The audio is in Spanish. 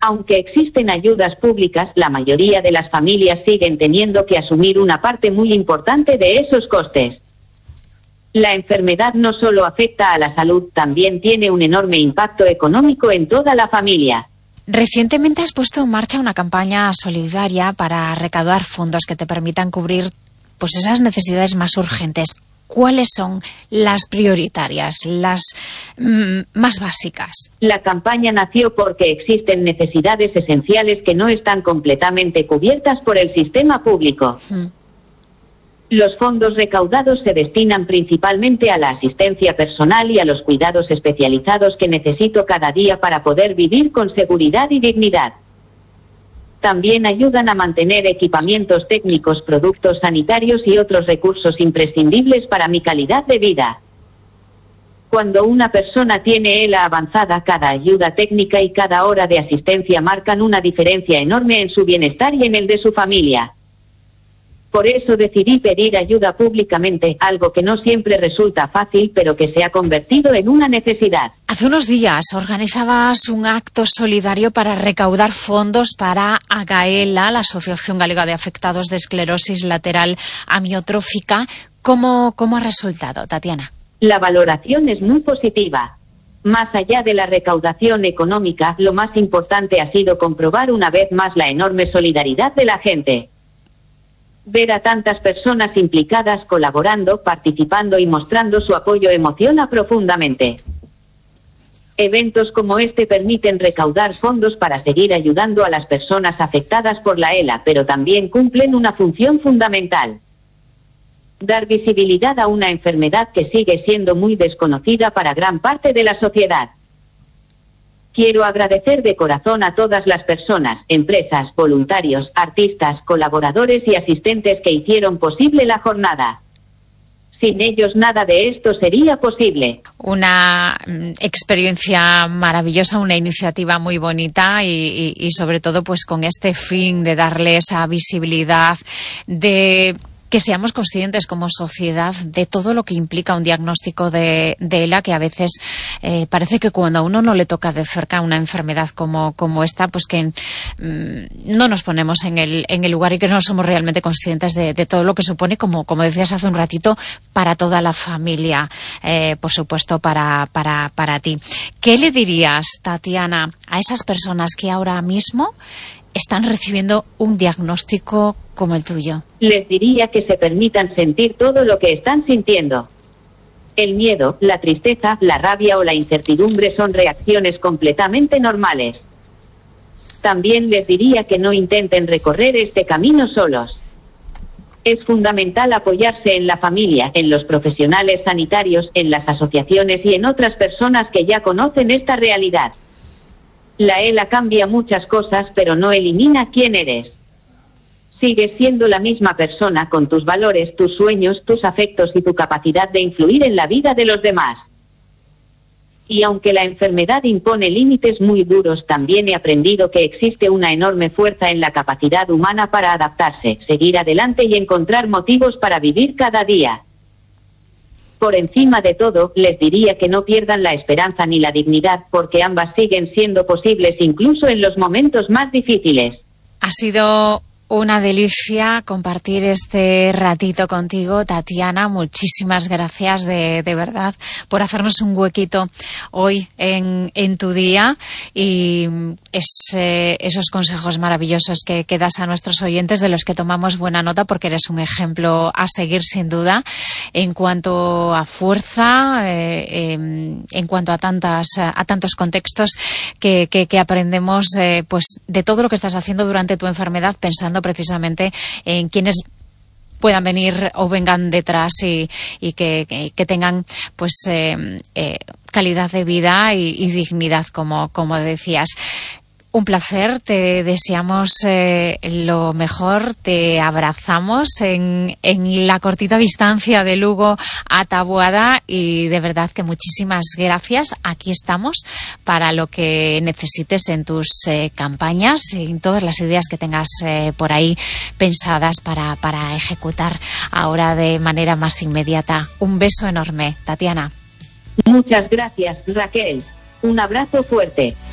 Aunque existen ayudas públicas, la mayoría de las familias siguen teniendo que asumir una parte muy importante de esos costes. La enfermedad no solo afecta a la salud, también tiene un enorme impacto económico en toda la familia. Recientemente has puesto en marcha una campaña solidaria para recaudar fondos que te permitan cubrir pues esas necesidades más urgentes. ¿Cuáles son las prioritarias, las más básicas? La campaña nació porque existen necesidades esenciales que no están completamente cubiertas por el sistema público. Los fondos recaudados se destinan principalmente a la asistencia personal y a los cuidados especializados que necesito cada día para poder vivir con seguridad y dignidad. También ayudan a mantener equipamientos técnicos, productos sanitarios y otros recursos imprescindibles para mi calidad de vida. Cuando una persona tiene ELA avanzada, cada ayuda técnica y cada hora de asistencia marcan una diferencia enorme en su bienestar y en el de su familia. Por eso decidí pedir ayuda públicamente, algo que no siempre resulta fácil, pero que se ha convertido en una necesidad. Hace unos días organizabas un acto solidario para recaudar fondos para AGAELA, la Asociación Galega de Afectados de Esclerosis Lateral Amiotrófica. ¿Cómo ha resultado, Tatiana? La valoración es muy positiva. Más allá de la recaudación económica, lo más importante ha sido comprobar una vez más la enorme solidaridad de la gente. Ver a tantas personas implicadas, colaborando, participando y mostrando su apoyo emociona profundamente. Eventos como este permiten recaudar fondos para seguir ayudando a las personas afectadas por la ELA, pero también cumplen una función fundamental: dar visibilidad a una enfermedad que sigue siendo muy desconocida para gran parte de la sociedad. Quiero agradecer de corazón a todas las personas, empresas, voluntarios, artistas, colaboradores y asistentes que hicieron posible la jornada. Sin ellos nada de esto sería posible. Una experiencia maravillosa, una iniciativa muy bonita y sobre todo pues con este fin de darle esa visibilidad, de que seamos conscientes como sociedad de todo lo que implica un diagnóstico de ELA, que a veces parece que cuando a uno no le toca de cerca una enfermedad como esta, pues que no nos ponemos en el lugar y que no somos realmente conscientes de todo lo que supone, como decías hace un ratito, para toda la familia, por supuesto para ti. ¿Qué le dirías, Tatiana, a esas personas que ahora mismo están recibiendo un diagnóstico como el tuyo? Les diría que se permitan sentir todo lo que están sintiendo. El miedo, la tristeza, la rabia o la incertidumbre son reacciones completamente normales. También les diría que no intenten recorrer este camino solos. Es fundamental apoyarse en la familia, en los profesionales sanitarios, en las asociaciones y en otras personas que ya conocen esta realidad. La ELA cambia muchas cosas, pero no elimina quién eres. Sigues siendo la misma persona con tus valores, tus sueños, tus afectos y tu capacidad de influir en la vida de los demás. Y aunque la enfermedad impone límites muy duros, también he aprendido que existe una enorme fuerza en la capacidad humana para adaptarse, seguir adelante y encontrar motivos para vivir cada día. Por encima de todo, les diría que no pierdan la esperanza ni la dignidad, porque ambas siguen siendo posibles incluso en los momentos más difíciles. Ha sido una delicia compartir este ratito contigo, Tatiana. Muchísimas gracias de verdad por hacernos un huequito hoy en tu día y esos consejos maravillosos que das a nuestros oyentes, de los que tomamos buena nota, porque eres un ejemplo a seguir sin duda en cuanto a fuerza, en cuanto a tantos contextos que aprendemos pues de todo lo que estás haciendo durante tu enfermedad, pensando precisamente en quienes puedan venir o vengan detrás y que tengan pues calidad de vida y dignidad, como decías. Un placer, te deseamos lo mejor, te abrazamos en la cortita distancia de Lugo a Taboada y de verdad que muchísimas gracias. Aquí estamos para lo que necesites en tus campañas y en todas las ideas que tengas por ahí pensadas para ejecutar ahora de manera más inmediata. Un beso enorme, Tatiana. Muchas gracias, Raquel. Un abrazo fuerte.